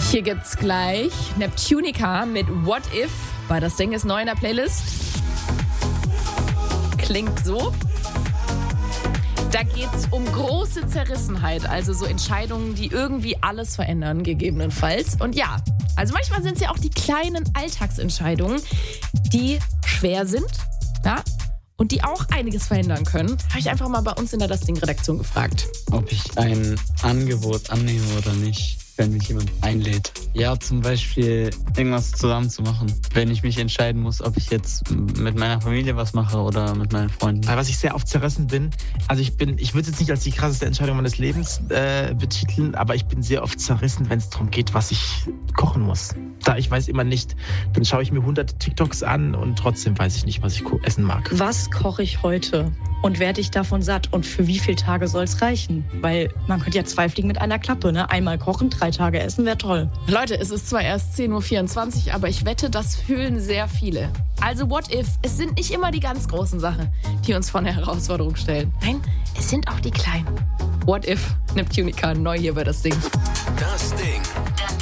Hier gibt's gleich Neptunica mit What If, weil das Ding ist neu in der Playlist. Klingt so. Da geht's um große Zerrissenheit, also so Entscheidungen, die irgendwie alles verändern, gegebenenfalls. Und ja, also manchmal sind es ja auch die kleinen Alltagsentscheidungen, die schwer sind, ja, und die auch einiges verändern können. Habe ich einfach mal bei uns in der Das Ding-Redaktion gefragt. Ob ich ein Angebot annehme oder nicht, wenn mich jemand einlädt. Ja, zum Beispiel irgendwas zusammen zu machen. Wenn ich mich entscheiden muss, ob ich jetzt mit meiner Familie was mache oder mit meinen Freunden. Was ich sehr oft zerrissen bin, also ich würde es jetzt nicht als die krasseste Entscheidung meines Lebens betiteln, aber ich bin sehr oft zerrissen, wenn es darum geht, was ich kochen muss. Da ich weiß immer nicht, dann schaue ich mir 100 TikToks an und trotzdem weiß ich nicht, was ich essen mag. Was koche ich heute? Und werde ich davon satt? Und für wie viele Tage soll es reichen? Weil man könnte ja 2 Fliegen mit einer Klappe, ne? Einmal kochen, 3 Tage essen, wäre toll. Leute, es ist zwar erst 10.24 Uhr, aber ich wette, das fühlen sehr viele. Also what if? Es sind nicht immer die ganz großen Sachen, die uns vor eine Herausforderung stellen. Nein, es sind auch die kleinen. What if? Neptunica, neu hier bei Das Ding. Das Ding.